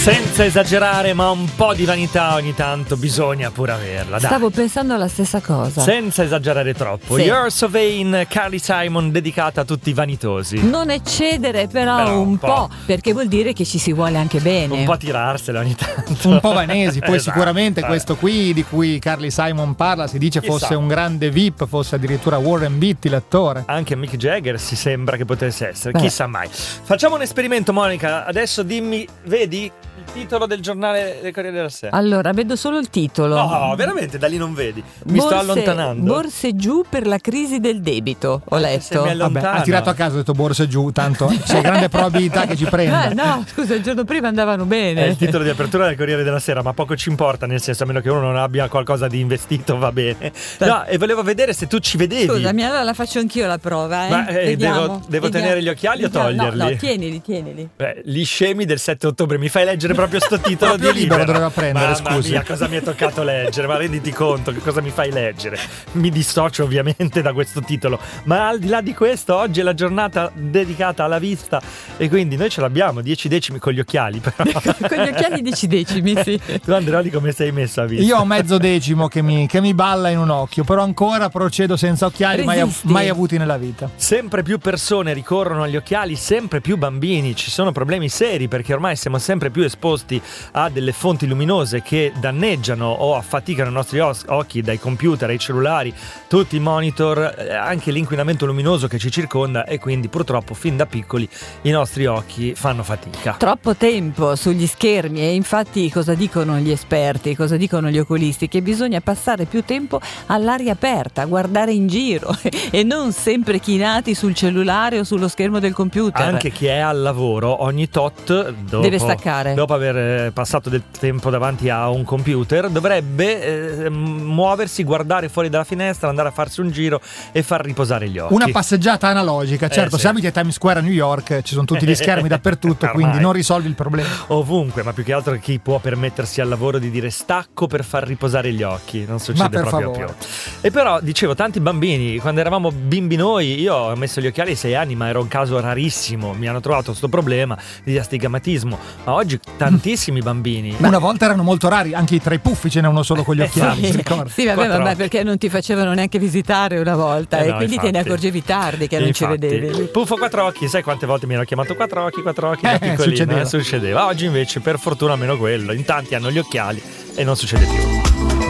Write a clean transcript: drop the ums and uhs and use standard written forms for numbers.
Senza esagerare, ma un po' di vanità ogni tanto bisogna pure averla, dai. Stavo pensando alla stessa cosa. Senza esagerare troppo. Sì. You're So Vain, Carly Simon, dedicata a tutti i vanitosi. Non eccedere però un po', perché vuol dire che ci si vuole anche bene. Un po' tirarsela ogni tanto. Un po' vanesi. Poi Esatto. sicuramente questo qui di cui Carly Simon parla si dice Chissà. fosse un grande VIP, fosse addirittura Warren Beatty l'attore. Anche Mick Jagger si sembra che potesse essere. Beh. Chissà mai. Facciamo un esperimento, Monica. Adesso dimmi, vedi il titolo del giornale del Corriere della Sera? Allora, vedo solo il titolo. No, veramente, da lì non vedi. Mi sto allontanando. Borse giù per la crisi del debito, ho Se letto. mi allontano. Vabbè, ha tirato a caso, ha detto borse giù, tanto c'è grande probabilità che ci prenda. No, scusa, il giorno prima andavano bene. È il titolo di apertura del Corriere della Sera, ma poco ci importa, nel senso, a meno che uno non abbia qualcosa di investito, va bene. No, e volevo vedere se tu ci vedevi. Scusami, allora la faccio anch'io la prova, Ma, Vediamo, devo tenere gli occhiali o toglierli? No, tienili. Beh, gli scemi del 7 ottobre, mi fai leggere proprio sto titolo Proprio di Libero doveva prendere, Mamma scusi. mia, cosa mi è toccato leggere? Ma renditi conto che cosa mi fai leggere? Mi dissocio ovviamente da questo titolo, ma al di là di questo, oggi è la giornata dedicata alla vista e quindi noi ce l'abbiamo, 10 decimi con gli occhiali, però. Con gli occhiali 10 decimi, sì. Tu, Andreoli, come sei messo a vista? Io ho mezzo decimo che mi balla in un occhio, però ancora procedo senza occhiali, Resisti. mai avuti nella vita. Sempre più persone ricorrono agli occhiali, sempre più bambini. Ci sono problemi seri perché ormai siamo sempre più esposti a delle fonti luminose che danneggiano o affaticano i nostri occhi, dai computer ai cellulari, tutti i monitor, anche l'inquinamento luminoso che ci circonda, e quindi purtroppo fin da piccoli i nostri occhi fanno fatica. Troppo tempo sugli schermi, e infatti cosa dicono gli esperti, cosa dicono gli oculisti? Che bisogna passare più tempo all'aria aperta, guardare in giro e non sempre chinati sul cellulare o sullo schermo del computer. Anche chi è al lavoro ogni tot deve staccare. Dopo aver passato del tempo davanti a un computer dovrebbe muoversi, guardare fuori dalla finestra, andare a farsi un giro e far riposare gli occhi. Una passeggiata analogica, certo, sì. se abiti a Times Square a New York ci sono tutti gli schermi dappertutto, Ormai. quindi non risolvi il problema. Ovunque, ma più che altro chi può permettersi al lavoro di dire stacco per far riposare gli occhi? Non succede per proprio favore. più. E però, dicevo, tanti bambini, quando eravamo bimbi noi, io ho messo gli occhiali ai 6 anni, ma era un caso rarissimo, mi hanno trovato questo problema di astigmatismo, ma oggi tantissimi bambini. Una volta erano molto rari, anche tra i puffi ce n'è uno solo con gli occhiali, si ricorda? Sì, vabbè, Quattro occhi. perché non ti facevano neanche visitare una volta e no, quindi te ne infatti. accorgevi tardi che non ci Infatti. vedevi. Puffo quattro occhi, sai quante volte mi hanno chiamato quattro occhi da piccolino? Succedeva. Succedeva. Oggi invece per fortuna almeno quello, in tanti hanno gli occhiali e non succede più.